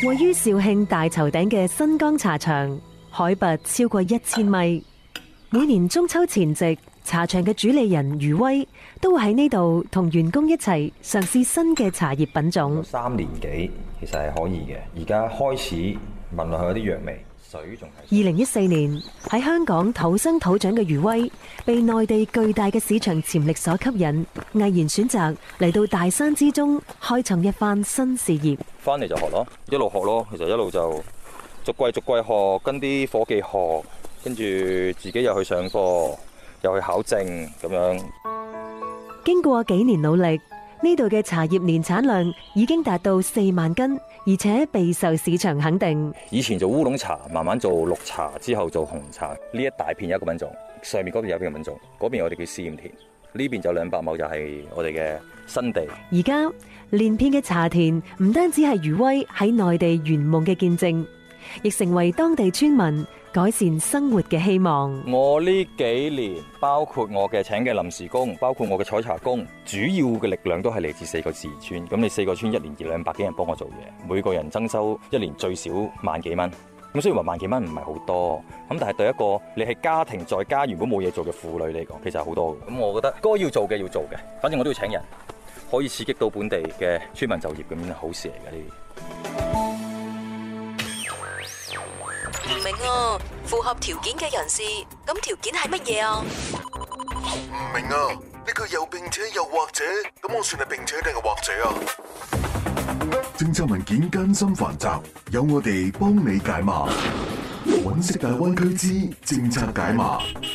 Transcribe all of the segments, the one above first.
位於肇慶大頭頂嘅新江茶場，海拔超過1000米。每年中秋前夕，茶場嘅主理人余威都會喺呢度同員工一齊嘗試新嘅茶葉品種。 3年幾其實係可以嘅，而家開始聞落去有啲藥味。水仲係。 2014年喺香港土生土長嘅余威，被內地巨大嘅市場潛力所吸引，毅然選擇嚟到大山之中開創一番新事業。 翻嚟就學咯，一路學咯，其實一路就逐季學，跟啲夥計學，跟住自己又去上課，又去考證咁樣。 經過幾年努力，呢度嘅茶葉年產量已經達到4萬斤，而且備受市場肯定。 以前做烏龍茶，慢慢做綠茶，之後做紅茶。呢一大片有一個品種，上面嗰邊有一個品種，嗰邊我哋叫試驗田，呢邊就200畝就係我哋嘅新地。 而家連片嘅茶田唔單止係余威喺內地圓夢嘅見證，亦成為當地村民改善生活嘅希望。 我呢幾年，包括我嘅請嘅臨時工，包括我嘅採茶工，主要嘅力量都係嚟自4個自然村。咁你4個村1年200幾人幫我做嘢，每個人增收1年最少萬幾蚊。咁雖然話萬幾蚊唔係好多，咁但係對一個你係家庭在家原本冇嘢做嘅婦女嚟講，其實係好多。咁我覺得該要做嘅要做嘅，反正我都要請人，可以刺激到本地嘅村民就業，咁樣好事嚟嘅呢啲。 唔明啊，符合條件嘅人士，咁條件係乜嘢啊？ 唔明啊，呢個又並且又或者，咁我算係並且定係或者啊？政策文件艱辛繁雜，有我哋幫你解碼。揾食大灣區之政策解碼。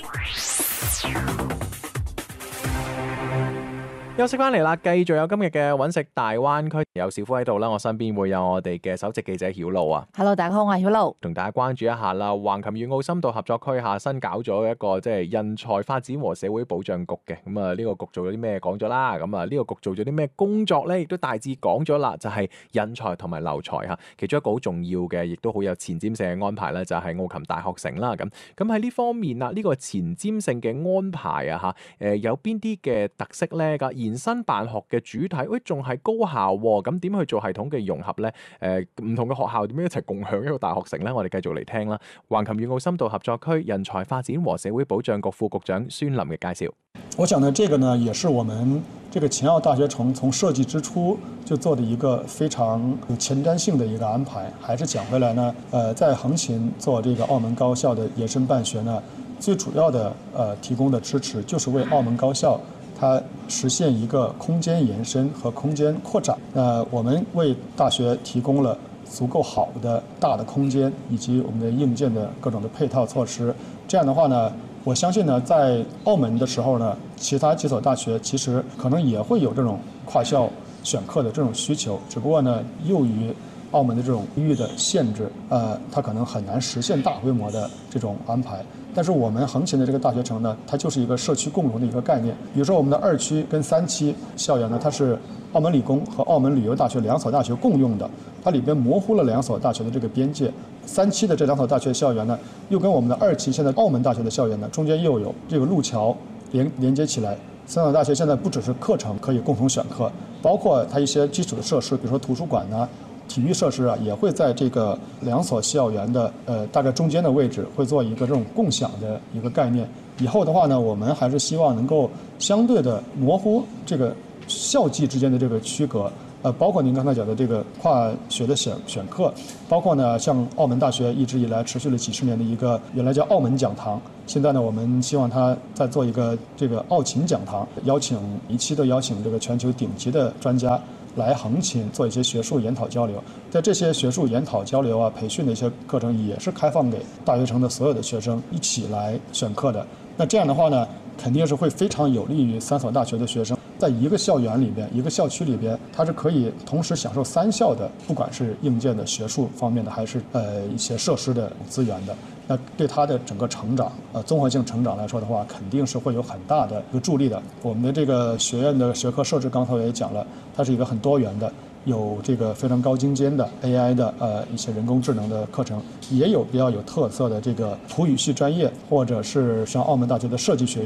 休息翻嚟啦，繼續有今日嘅揾食大灣區，有小夫喺度啦，我身邊會有我哋嘅首席記者曉露啊。 Hello， 大家好，我係曉露， 同大家關注一下啦。橫琴粵澳深度合作區下新搞咗一個即係人才發展和社會保障局嘅，咁啊呢個局做咗啲咩講咗啦，咁啊呢個局做咗啲咩工作咧，亦都大致講咗啦，就係人才同埋留才嚇，其中一個好重要嘅，亦都好有前瞻性嘅安排咧，就係澳琴大學城啦。咁喺呢方面啊，呢個前瞻性嘅安排啊嚇，有邊啲嘅特色咧？延伸辦學嘅主體，仲係高校喎，咁點去做系統嘅融合呢？唔同嘅學校點樣一齊共享一個大學城呢？我哋繼續嚟聽啦。橫琴粵澳深度合作區人才發展和社會保障局副局長孫林嘅介紹。 我想呢，這個呢，也是我們這個前澳大學城從設計之初就做的一個非常有前瞻性的一個安排。還是講回來呢，在橫琴做這個澳門高校的延伸辦學呢，最主要的提供的支持就是為澳門高校它實現一個空間延伸和空間擴展。我們為大學提供了足夠好的大的空間，以及我們的硬件的各種的配套措施。這樣的話呢，我相信呢，在澳門的時候呢，其他幾所大學其實可能也會有這種跨校選課的這種需求，只不過呢，由於澳門的這種地域的限制，它可能很難實現大規模的這種安排。但是我們橫琴的這個大學城呢，它就是一個社區共融的一個概念。比如說我們的2區跟3期校園呢，它是澳門理工和澳門旅遊大學2所大學共用的，它裏邊模糊了2所大學的這個邊界。3期的這2所大學校園呢，又跟我們的2期現在澳門大學的校園呢，中間又有這個路橋連接起來。3所大學現在不只是課程可以共同選課，包括它一些基礎的設施，比如說圖書館啊、體育設施啊，也會在這個2所校園的大概中間的位置，會做一個這種共享的一個概念。以後的話呢，我們還是希望能夠相對的模糊這個校際之間的這個區隔。包括您剛才講的這個跨學的選課，包括呢，像澳門大學一直以來持續了幾十年的一個原來叫澳門講堂，現在呢，我們希望它再做一個這個澳琴講堂，邀請一期都邀請這個全球頂級的專家來橫琴做一些學術研討交流。在這些學術研討交流啊、培訓的一些課程也是開放給大學城的所有的學生一起來選課的。那這樣的話呢，肯定是會非常有利於3所大學的學生。在一個校園裏邊，一個校區裏邊，它是可以同時享受3校的，不管是硬件的學術方面的，還是一些設施的資源的。那對它的整個成長，綜合性成長來說的話，肯定是會有很大的一個助力的。我們的這個學院的學科設置，剛才我也講了，它是一個很多元的，有這個非常高精尖的 AI 的一些人工智能的課程，也有比較有特色的這個普語系專業，或者是像澳門大學的設計學院。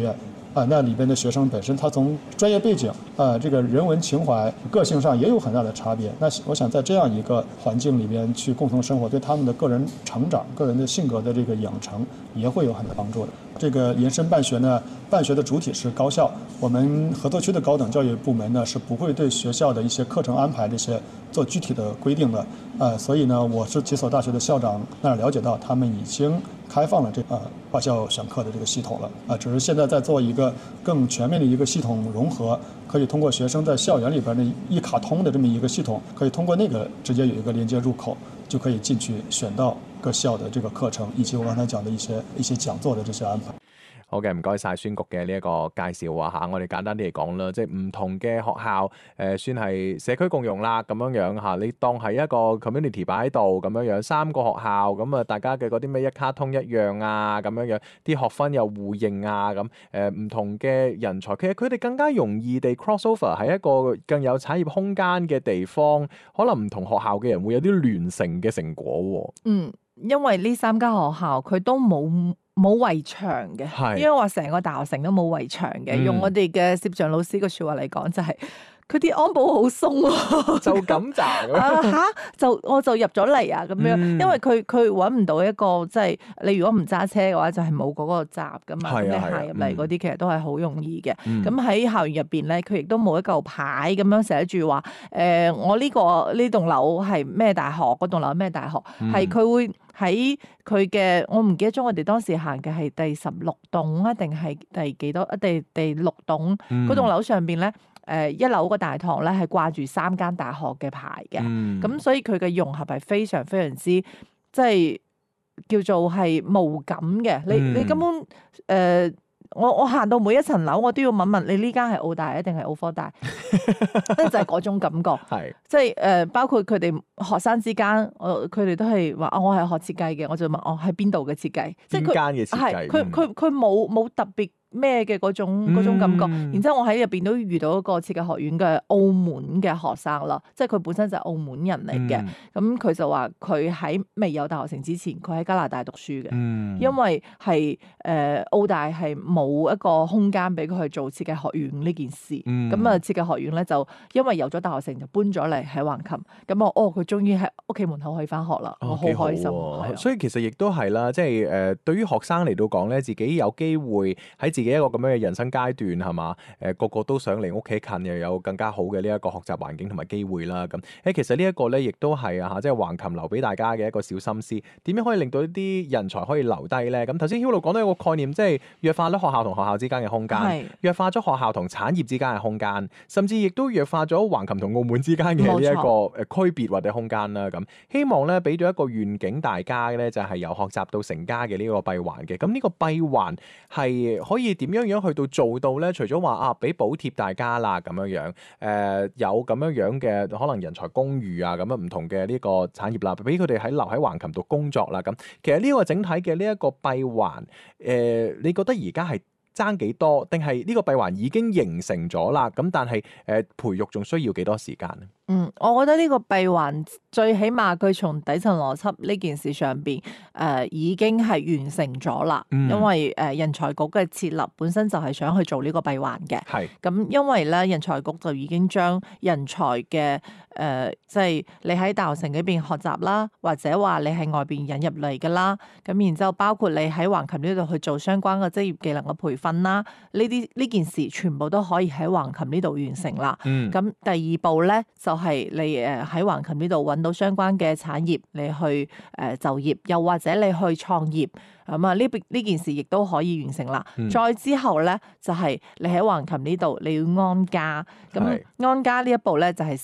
那里边的学生本身他从专业背景这个人文情怀个性上也有很大的差别。那我想在这样一个环境里边去共同生活，对他们的个人成长、个人的性格的这个养成也会有很大帮助的。这个延伸办学呢，办学的主体是高校，我们合作区的高等教育部门呢是不会对学校的一些课程安排这些做具体的规定的。所以呢，我是几所大学的校长那儿了解到，他们已经开放了这跨校选课的这个系统了。只是现在在做一个更全面的一个系统融合，可以通过学生在校园里边的一卡通的这么一个系统，可以通过那个直接有一个连接入口，就可以进去选到各校的这个課程，以及我剛才講的一些講座的這些安排。 好嘅，唔該晒孫局嘅呢一個介紹啊嚇，我哋簡單啲嚟講啦，即係唔同嘅學校算係社區共用啦咁樣樣嚇，你當係一個 community 擺喺度咁樣樣，3個學校咁啊，大家嘅嗰啲咩一卡通一樣啊咁樣樣，啲學分又互認啊咁唔同嘅人才，其實佢哋更加容易地 cross over 喺一個更有產業空間嘅地方，可能唔同學校嘅人會有啲聯成嘅成果喎。 因為呢3間學校佢都冇圍牆嘅，因為話成個大學城都冇圍牆嘅。用我哋嘅攝像老師嘅説話嚟講，就係佢啲安保好鬆喎， 就咁咋咁我就入咗嚟啊咁樣，因為佢揾唔到一個即係你如果唔揸車嘅話，就係冇嗰個閘噶嘛，咁你行入嚟嗰啲其實都係好容易嘅。咁喺校園入邊咧，佢亦都冇一嚿牌咁樣寫住話我呢棟樓係咩大學，嗰棟樓咩大學，係佢會喺佢嘅我唔記得咗，我哋當時行嘅係第16棟啊，定係第幾多第6棟嗰棟樓上邊咧。1樓個大堂咧係掛住3間大學嘅牌嘅，咁所以佢嘅融合係非常非常之即係叫做係無感嘅。你根本我行到每一層樓，我都要問你呢間係澳大定係澳科大，就係嗰種感覺。即係包括佢哋學生之間，佢哋都係話我係學設計嘅，我就問我係邊度嘅設計，即係邊間嘅設計。 佢冇特別咩嘅嗰種感覺。然之後我喺入邊都遇到一個設計學院嘅澳門嘅學生啦，即係佢本身就係澳門人嚟嘅。咁佢就話佢喺未有大學城之前，佢喺加拿大讀書嘅，因為係澳大係冇一個空間俾佢去做設計學院呢件事。咁設計學院咧就因為有咗大學城就搬咗嚟喺橫琴。咁佢終於喺屋企門口可以翻學啦，我好開心。 所以其實亦都係啦，即係對於學生嚟到講咧，自己有機會喺自己一個咁樣嘅人生階段係嘛，個個都想離屋企近，又有更加好嘅呢一個學習環境同埋機會啦。咁其實呢一個咧，亦都係即係橫琴留俾大家嘅一個小心思，點樣可以令到呢啲人才可以留低咧？咁頭先 Hilo 講到一個概念，即係弱化咗學校同學校之間嘅空間，弱化咗學校同產業之間嘅空間，甚至亦都弱化咗橫琴同澳門之間嘅呢一個區別或者空間啦。咁希望咧俾到一個願景大家咧，就係由學習到成家嘅呢個閉環嘅。咁呢個閉環係可以點樣去到做到咧？除咗話俾補貼大家啦咁樣樣，有咁樣樣嘅可能人才公寓啊咁樣唔同嘅呢個產業啦，俾佢哋留喺橫琴度工作啦。咁其實呢個整體嘅呢一個閉環，你覺得而家係爭幾多？定係呢個閉環已經形成咗啦？咁但係培育仲需要幾多時間咧？ 我覺得呢個閉環最起碼佢從底層邏輯呢件事上邊已經係完成咗啦。因為人才局嘅設立本身就係想去做呢個閉環嘅。咁因為咧人才局就已經將人才嘅即係你喺大學城嗰邊學習啦，或者話你係外邊引入嚟㗎啦。咁然之後包括你喺橫琴呢度去做相關嘅職業技能嘅培訓啦，呢件事全部都可以喺橫琴呢度完成啦。咁第二步咧就係你喺橫琴呢度揾到相關嘅產業，你去就業，又或者你去創業，咁啊呢件事亦都可以完成啦。再之後咧就係你喺橫琴呢度你要安家，咁安家呢一步咧就係